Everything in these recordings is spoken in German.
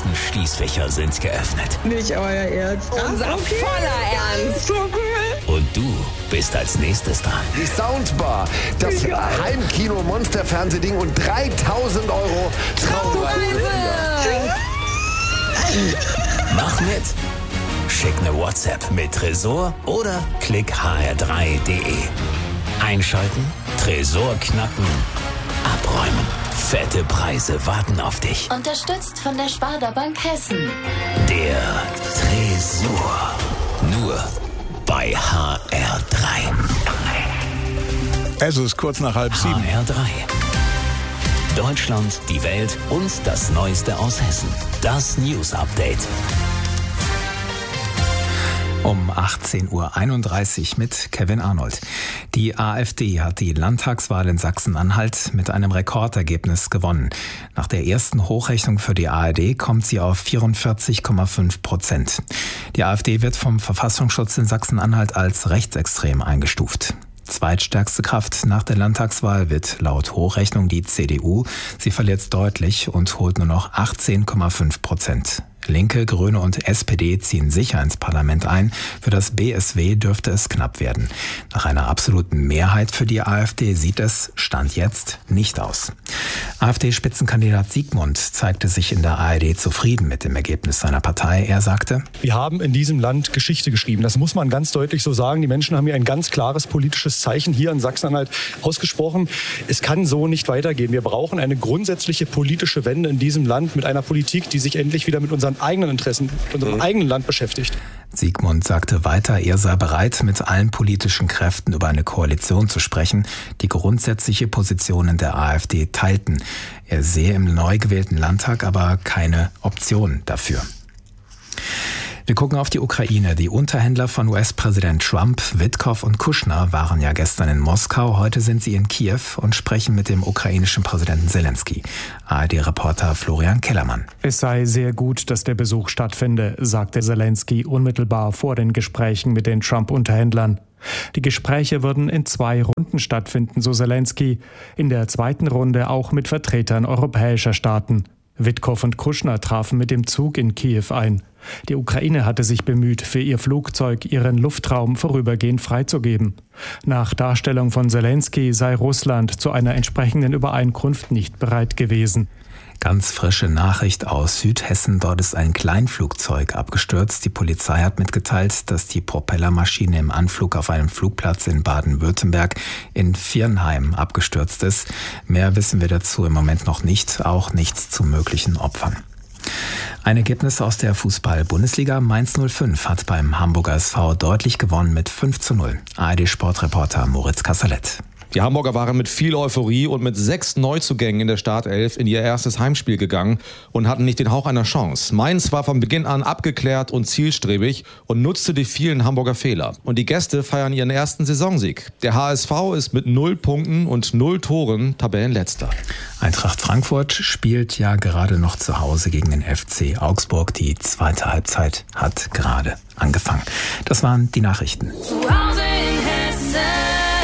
ersten Schließfächer sind geöffnet. Nicht euer Ernst. Unser voller Ernst. So cool. Und du bist als nächstes dran. Die Soundbar, das Heimkino-Monster-Fernsehding und 3.000 Euro Traumreise. Mach mit. Schick eine WhatsApp mit Tresor oder klick hr3.de. Einschalten, Tresor knacken, abräumen. Fette Preise warten auf dich. Unterstützt von der Sparda Bank Hessen. Der Tresor. Nur bei HR3. Es ist kurz nach 6:30. HR3. Deutschland, die Welt und das Neueste aus Hessen. Das News Update. Um 18:31 Uhr mit Kevin Arnold. Die AfD hat die Landtagswahl in Sachsen-Anhalt mit einem Rekordergebnis gewonnen. Nach der ersten Hochrechnung für die ARD kommt sie auf 44,5%. Die AfD wird vom Verfassungsschutz in Sachsen-Anhalt als rechtsextrem eingestuft. Zweitstärkste Kraft nach der Landtagswahl wird laut Hochrechnung die CDU. Sie verliert deutlich und holt nur noch 18,5%. Linke, Grüne und SPD ziehen sicher ins Parlament ein. Für das BSW dürfte es knapp werden. Nach einer absoluten Mehrheit für die AfD sieht es, Stand jetzt, nicht aus. AfD-Spitzenkandidat Siegmund zeigte sich in der ARD zufrieden mit dem Ergebnis seiner Partei. Er sagte: Wir haben in diesem Land Geschichte geschrieben. Das muss man ganz deutlich so sagen. Die Menschen haben hier ein ganz klares politisches Zeichen hier in Sachsen-Anhalt ausgesprochen. Es kann so nicht weitergehen. Wir brauchen eine grundsätzliche politische Wende in diesem Land mit einer Politik, die sich endlich wieder mit unseren eigenen Interessen, mit unserem eigenen Land beschäftigt. Siegmund sagte weiter, er sei bereit, mit allen politischen Kräften über eine Koalition zu sprechen, die grundsätzliche Positionen der AfD teilten. Er sehe im neu gewählten Landtag aber keine Option dafür. Wir gucken auf die Ukraine. Die Unterhändler von US-Präsident Trump, Witkow und Kushner waren ja gestern in Moskau. Heute sind sie in Kiew und sprechen mit dem ukrainischen Präsidenten Zelensky. ARD-Reporter Florian Kellermann. Es sei sehr gut, dass der Besuch stattfinde, sagte Zelensky unmittelbar vor den Gesprächen mit den Trump-Unterhändlern. Die Gespräche würden in 2 Runden stattfinden, so Zelensky. In der zweiten Runde auch mit Vertretern europäischer Staaten. Witkow und Kushner trafen mit dem Zug in Kiew ein. Die Ukraine hatte sich bemüht, für ihr Flugzeug ihren Luftraum vorübergehend freizugeben. Nach Darstellung von Zelensky sei Russland zu einer entsprechenden Übereinkunft nicht bereit gewesen. Ganz frische Nachricht aus Südhessen. Dort ist ein Kleinflugzeug abgestürzt. Die Polizei hat mitgeteilt, dass die Propellermaschine im Anflug auf einem Flugplatz in Baden-Württemberg in Viernheim abgestürzt ist. Mehr wissen wir dazu im Moment noch nicht, auch nichts zu möglichen Opfern. Ein Ergebnis aus der Fußball-Bundesliga. Mainz 05 hat beim Hamburger SV deutlich gewonnen mit 5:0. ARD-Sportreporter Moritz Kasserlet. Die Hamburger waren mit viel Euphorie und mit 6 Neuzugängen in der Startelf in ihr erstes Heimspiel gegangen und hatten nicht den Hauch einer Chance. Mainz war von Beginn an abgeklärt und zielstrebig und nutzte die vielen Hamburger Fehler. Und die Gäste feiern ihren ersten Saisonsieg. Der HSV ist mit 0 Punkten und 0 Toren Tabellenletzter. Eintracht Frankfurt spielt ja gerade noch zu Hause gegen den FC Augsburg. Die zweite Halbzeit hat gerade angefangen. Das waren die Nachrichten. Zu Hause in Hessen.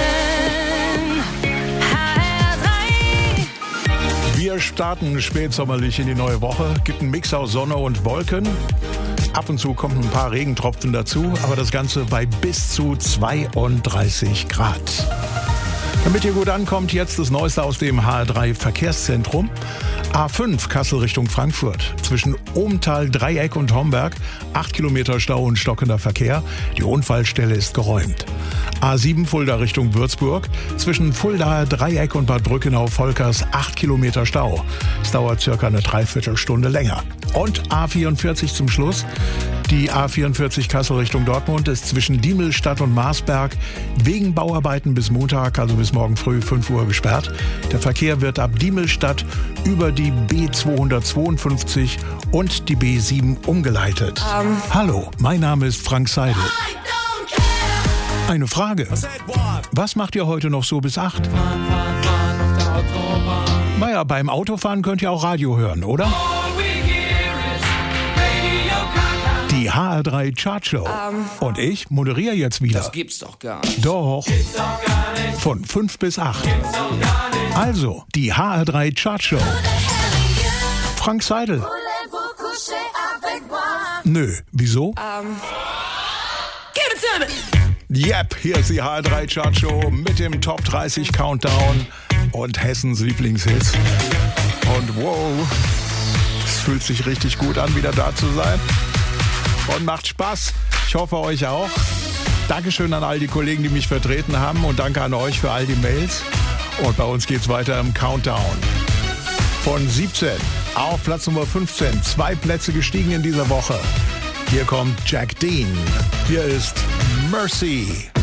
Wir starten spätsommerlich in die neue Woche. Gibt einen Mix aus Sonne und Wolken. Ab und zu kommen ein paar Regentropfen dazu, aber das Ganze bei bis zu 32 Grad. Damit ihr gut ankommt, jetzt das Neueste aus dem HR3 Verkehrszentrum. A5 Kassel Richtung Frankfurt. Zwischen Ohmtal, Dreieck und Homberg 8 Kilometer Stau und stockender Verkehr. Die Unfallstelle ist geräumt. A7 Fulda Richtung Würzburg. Zwischen Fulda, Dreieck und Bad Brückenau-Volkers 8 Kilometer Stau. Es dauert circa eine Dreiviertelstunde länger. Und A44 zum Schluss. Die A44 Kassel Richtung Dortmund ist zwischen Diemelstadt und Marsberg wegen Bauarbeiten bis Montag, also bis morgen früh 5 Uhr gesperrt. Der Verkehr wird ab Diemelstadt über die B252 und die B7 umgeleitet. Hallo, mein Name ist Frank Seidel. Eine Frage. Was macht ihr heute noch so bis 8? Naja, beim Autofahren könnt ihr auch Radio hören, oder? Die HR3 Chartshow. Und ich moderiere jetzt wieder. Das gibt's doch gar nicht. Doch. Von 5 bis 8. Also, die HR3 Chartshow. Frank Seidel. Nö, wieso? Give it to me. Yep, hier ist die HR3 Chartshow mit dem Top 30 Countdown und Hessens Lieblingshits. Und wow, es fühlt sich richtig gut an, wieder da zu sein. Und macht Spaß. Ich hoffe, euch auch. Dankeschön an all die Kollegen, die mich vertreten haben und danke an euch für all die Mails. Und bei uns geht's weiter im Countdown. Von 17 auf Platz Nummer 15. 2 Plätze gestiegen in dieser Woche. Hier kommt Jack Dean. Hier ist Mercy.